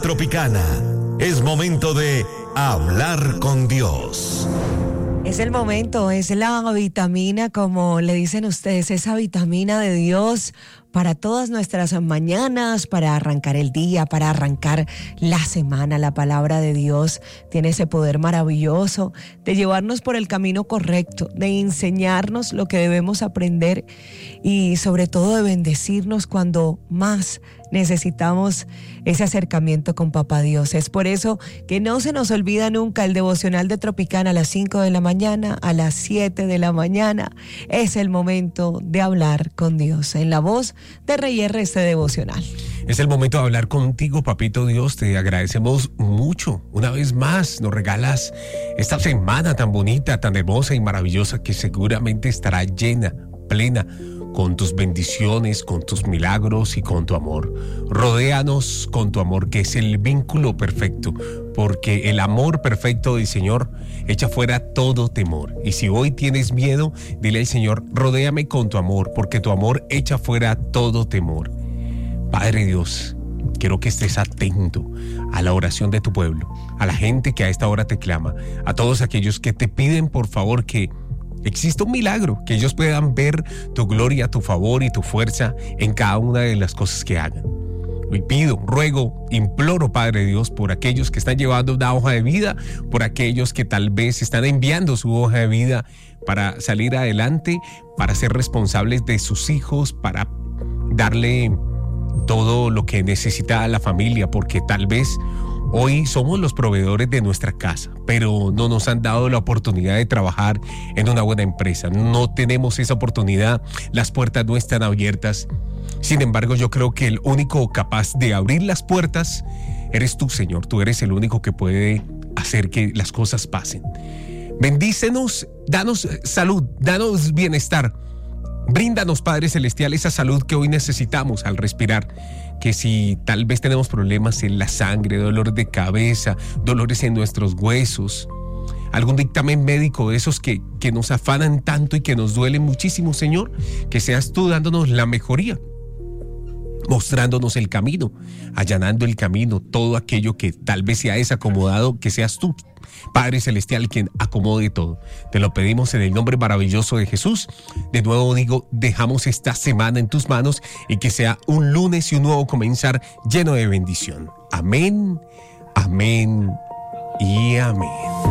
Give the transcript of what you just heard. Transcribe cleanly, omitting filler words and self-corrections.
Tropicana. Es momento de hablar con Dios. Es el momento, es la vitamina, como le dicen ustedes, esa vitamina de Dios para todas nuestras mañanas, para arrancar el día, para arrancar la semana. La palabra de Dios tiene ese poder maravilloso de llevarnos por el camino correcto, de enseñarnos lo que debemos aprender y sobre todo de bendecirnos cuando más necesitamos ese acercamiento con Papá Dios. Es por eso que no se nos olvida nunca el devocional de Tropicana a las 5 de la mañana, a las 7 de la mañana. Es el momento de hablar con Dios. En la voz de Rey R, este devocional. Es el momento de hablar contigo, Papito Dios. Te agradecemos mucho. Una vez más nos regalas esta semana tan bonita, tan hermosa y maravillosa, que seguramente estará llena, plena, con tus bendiciones, con tus milagros y con tu amor. Rodéanos con tu amor, que es el vínculo perfecto, porque el amor perfecto del Señor echa fuera todo temor. Y si hoy tienes miedo, dile al Señor: rodéame con tu amor, porque tu amor echa fuera todo temor. Padre Dios, quiero que estés atento a la oración de tu pueblo, a la gente que a esta hora te clama, a todos aquellos que te piden por favor que existe un milagro, que ellos puedan ver tu gloria, tu favor y tu fuerza en cada una de las cosas que hagan. Hoy pido, ruego, imploro, Padre Dios, por aquellos que están llevando una hoja de vida, por aquellos que tal vez están enviando su hoja de vida para salir adelante, para ser responsables de sus hijos, para darle todo lo que necesita la familia, porque tal vez hoy somos los proveedores de nuestra casa, pero no nos han dado la oportunidad de trabajar en una buena empresa. No tenemos esa oportunidad, las puertas no están abiertas. Sin embargo, yo creo que el único capaz de abrir las puertas eres tú, Señor. Tú eres el único que puede hacer que las cosas pasen. Bendícenos, danos salud, danos bienestar. Bríndanos, Padre Celestial, esa salud que hoy necesitamos al respirar. Que si tal vez tenemos problemas en la sangre, dolores de cabeza, dolores en nuestros huesos, algún dictamen médico de esos que nos afanan tanto y que nos duelen muchísimo, Señor, que seas tú dándonos la mejoría, mostrándonos el camino, allanando el camino, todo aquello que tal vez se ha desacomodado, que seas tú, Padre Celestial, quien acomode todo. Te lo pedimos en el nombre maravilloso de Jesús. De nuevo digo, dejamos esta semana en tus manos y que sea un lunes y un nuevo comenzar lleno de bendición. Amén, amén y amén.